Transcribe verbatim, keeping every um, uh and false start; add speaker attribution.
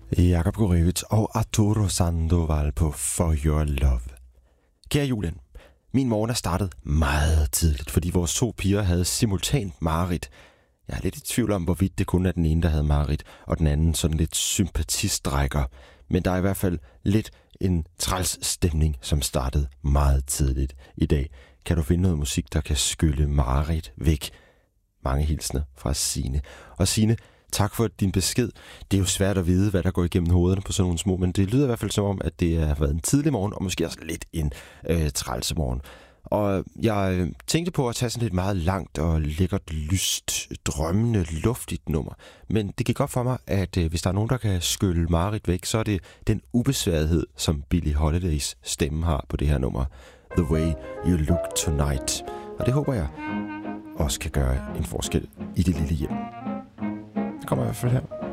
Speaker 1: Jakob Gorevitz og Arturo Sandoval på For Your Love. Kære Julian, min morgen er startet meget tidligt, fordi vores to piger havde simultant mareridt. Jeg er lidt i tvivl om, hvorvidt det kun er den ene, der havde mareridt, og den anden sådan lidt sympatistrækker. Men der er i hvert fald lidt en træls stemning, som startede meget tidligt i dag. Kan du finde noget musik, der kan skylle mareridt væk? Mange hilsner fra Signe. Og Signe, tak for din besked. Det er jo svært at vide, hvad der går igennem hovederne på sådan nogle små, men det lyder i hvert fald som om, at det har været en tidlig morgen, og måske også lidt en øh, trælse morgen. Og jeg tænkte på at tage sådan et meget langt og lækkert, lyst, drømmende, luftigt nummer. Men det gik op for mig, at øh, hvis der er nogen, der kan skylle mareridt væk, så er det den ubesværethed, som Billie Holidays stemme har på det her nummer. The Way You Look Tonight. Og det håber jeg også kan gøre en forskel i det lille hjem. Det kommer i hvert fald her.